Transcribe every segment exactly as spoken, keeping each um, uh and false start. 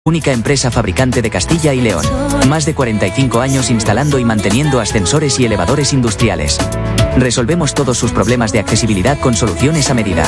Única empresa fabricante de Castilla y León. Más de cuarenta y cinco años instalando y manteniendo ascensores y elevadores industriales. Resolvemos todos sus problemas de accesibilidad con soluciones a medida.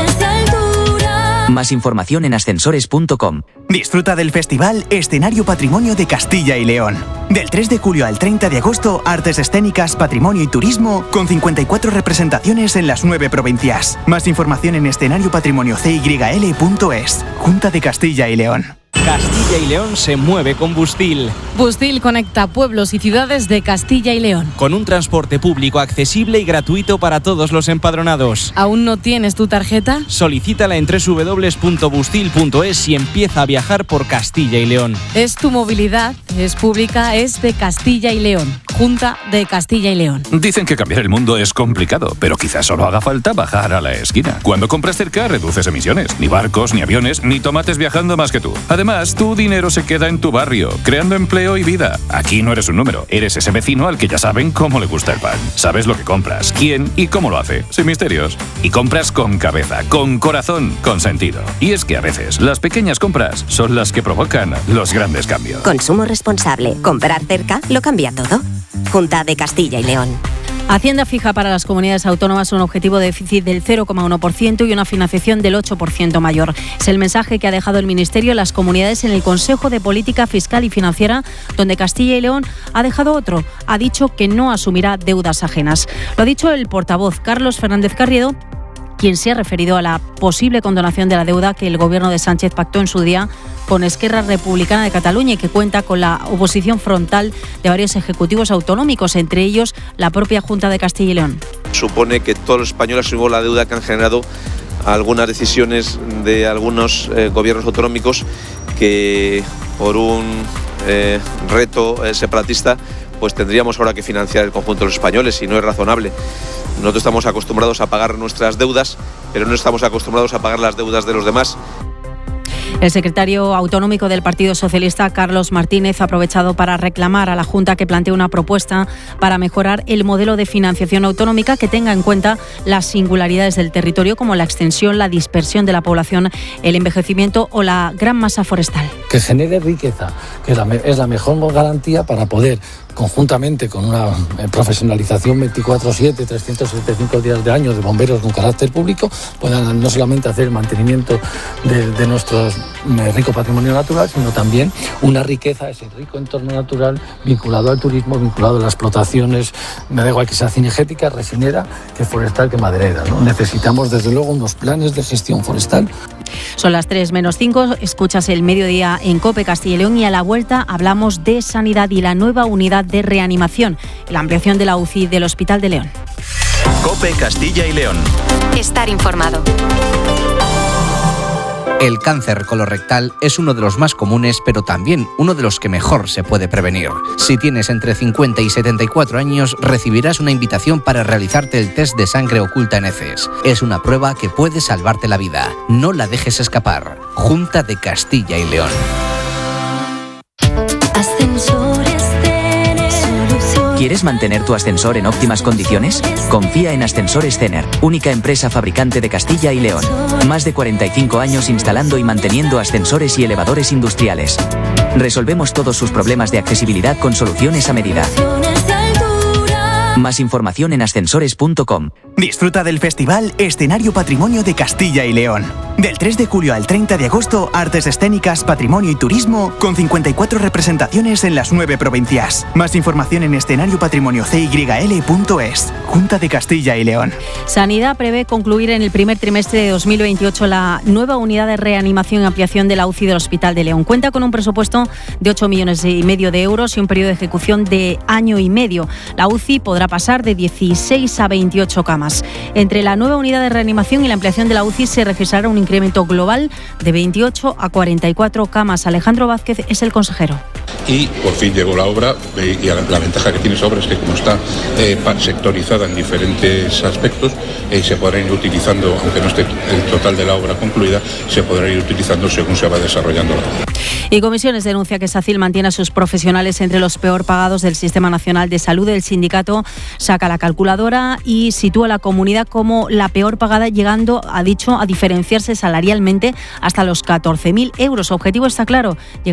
Más información en ascensores punto com. Disfruta del festival Escenario Patrimonio de Castilla y León. Del tres de julio al treinta de agosto, artes escénicas, patrimonio y turismo, con cincuenta y cuatro representaciones en las nueve provincias. Más información en escenario patrimonio c y l punto es. Junta de Castilla y León. Castilla y León se mueve con Bustil. Bustil conecta pueblos y ciudades de Castilla y León. Con un transporte público accesible y gratuito para todos los empadronados. ¿Aún no tienes tu tarjeta? Solicítala en doble u doble u doble u punto bustil punto es y empieza a viajar por Castilla y León. Es tu movilidad, es pública, es de Castilla y León. Junta de Castilla y León. Dicen que cambiar el mundo es complicado, pero quizás solo haga falta bajar a la esquina. Cuando compras cerca, reduces emisiones. Ni barcos, ni aviones, ni tomates viajando más que tú. Además, tu dinero se queda en tu barrio, creando empleo y vida. Aquí no eres un número, eres ese vecino al que ya saben cómo le gusta el pan. Sabes lo que compras, quién y cómo lo hace, sin misterios. Y compras con cabeza, con corazón, con sentido. Y es que a veces las pequeñas compras son las que provocan los grandes cambios. Consumo responsable. Comprar cerca lo cambia todo. Junta de Castilla y León. Hacienda fija para las comunidades autónomas un objetivo de déficit del cero coma uno por ciento y una financiación del ocho por ciento mayor. Es el mensaje que ha dejado el Ministerio a las comunidades en el Consejo de Política Fiscal y Financiera, donde Castilla y León ha dejado otro. Ha dicho que no asumirá deudas ajenas. Lo ha dicho el portavoz Carlos Fernández Carriedo, quien se ha referido a la posible condonación de la deuda que el gobierno de Sánchez pactó en su día con Esquerra Republicana de Cataluña y que cuenta con la oposición frontal de varios ejecutivos autonómicos, entre ellos la propia Junta de Castilla y León. Supone que todos los españoles asumimos la deuda que han generado algunas decisiones de algunos eh, gobiernos autonómicos que por un eh, reto eh, separatista pues tendríamos ahora que financiar el conjunto de los españoles y no es razonable. Nosotros estamos acostumbrados a pagar nuestras deudas, pero no estamos acostumbrados a pagar las deudas de los demás. El secretario autonómico del Partido Socialista, Carlos Martínez, ha aprovechado para reclamar a la Junta que plantee una propuesta para mejorar el modelo de financiación autonómica que tenga en cuenta las singularidades del territorio, como la extensión, la dispersión de la población, el envejecimiento o la gran masa forestal. Que genere riqueza, que es la mejor garantía para poder, conjuntamente con una profesionalización veinticuatro siete, trescientos setenta y cinco días de año de bomberos con carácter público, puedan no solamente hacer el mantenimiento de, de nuestro rico patrimonio natural, sino también una riqueza, ese rico entorno natural vinculado al turismo, vinculado a las explotaciones, me da igual que sea cinegética, resinera, que forestal, que maderera, ¿no? Necesitamos desde luego unos planes de gestión forestal. Son las tres menos cinco, escuchas el mediodía en COPE Castilla y León y a la vuelta hablamos de sanidad y la nueva unidad de reanimación, la ampliación de la U C I del Hospital de León. COPE Castilla y León. Estar informado. El cáncer colorectal es uno de los más comunes, pero también uno de los que mejor se puede prevenir. Si tienes entre cincuenta y setenta y cuatro años, recibirás una invitación para realizarte el test de sangre oculta en heces. Es una prueba que puede salvarte la vida. No la dejes escapar. Junta de Castilla y León. ¿Quieres mantener tu ascensor en óptimas condiciones? Confía en Ascensores Cener, única empresa fabricante de Castilla y León. Más de cuarenta y cinco años instalando y manteniendo ascensores y elevadores industriales. Resolvemos todos sus problemas de accesibilidad con soluciones a medida. Más información en ascensores punto com. Disfruta del festival Escenario Patrimonio de Castilla y León. Del tres de julio al treinta de agosto, artes escénicas, patrimonio y turismo, con cincuenta y cuatro representaciones en las nueve provincias. Más información en escenario patrimonio c y l punto es. Junta de Castilla y León. Sanidad prevé concluir en el primer trimestre de dos mil veintiocho la nueva unidad de reanimación y ampliación de la U C I del Hospital de León. Cuenta con un presupuesto de ocho millones y medio de euros y un periodo de ejecución de año y medio. La U C I podrá pasar de dieciséis a veintiocho camas. Entre la nueva unidad de reanimación y la ampliación de la U C I se registrará un incremento global de veintiocho a cuarenta y cuatro camas. Alejandro Vázquez es el consejero. y por fin llegó la obra, eh, y la, la ventaja que tiene esa obra es que como está eh, sectorizada en diferentes aspectos, eh, se podrán ir utilizando, aunque no esté el total de la obra concluida, se podrá ir utilizando según se va desarrollando la obra. Y Comisiones denuncia que SACIL mantiene a sus profesionales entre los peor pagados del Sistema Nacional de Salud. El sindicato saca la calculadora y sitúa a la comunidad como la peor pagada, llegando, ha dicho, a diferenciarse salarialmente hasta los catorce mil euros. Su objetivo está claro: